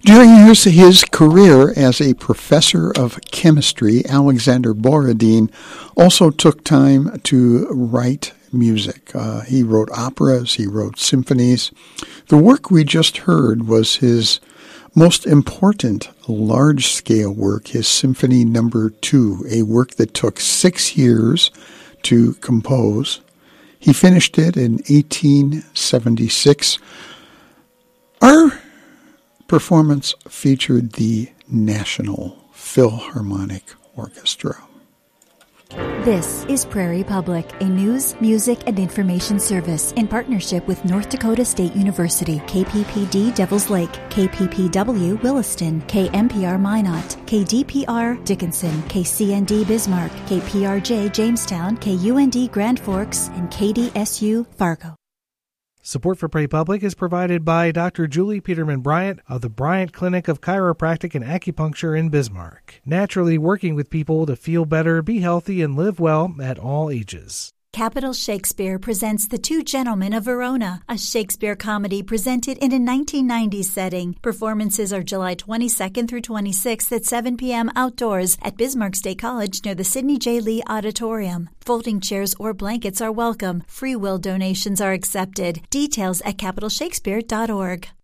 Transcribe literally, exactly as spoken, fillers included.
During his, his career as a professor of chemistry, Alexander Borodin also took time to write music. Uh, he wrote operas, he wrote symphonies. The work we just heard was his most important large-scale work, his Symphony Number Two, a work that took six years to compose. He finished it in eighteen seventy-six. Our performance featured the National Philharmonic Orchestra. This is Prairie Public, a news, music, and information service in partnership with North Dakota State University, K P P D Devils Lake, K P P W Williston, K M P R Minot, K D P R Dickinson, K C N D Bismarck, K P R J Jamestown, K U N D Grand Forks, and K D S U Fargo. Support for Prairie Public is provided by Doctor Julie Peterman Bryant of the Bryant Clinic of Chiropractic and Acupuncture in Bismarck, naturally working with people to feel better, be healthy, and live well at all ages. Capitol Shakespeare presents The Two Gentlemen of Verona, a Shakespeare comedy presented in a nineteen nineties setting. Performances are July twenty-second through twenty-sixth at seven p.m. outdoors at Bismarck State College near the Sidney J. Lee Auditorium. Folding chairs or blankets are welcome. Free will donations are accepted. Details at capitol shakespeare dot org.